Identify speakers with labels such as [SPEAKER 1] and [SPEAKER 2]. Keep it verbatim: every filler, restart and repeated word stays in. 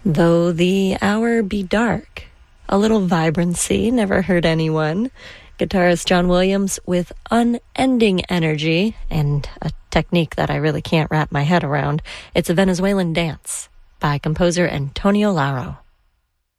[SPEAKER 1] Though the hour be dark, a little vibrancy never hurt anyone. Guitarist John Williams with unending energy and a technique that I really can't wrap my head around. It's a Venezuelan dance by composer Antonio Lauro.